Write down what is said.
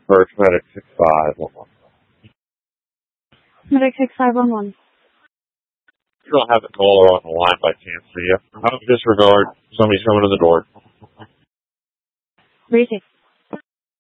First Medic 6511. Medic 6511. You don't have the caller on the line by chance, do you? How disregard somebody's coming to the door? Reaching.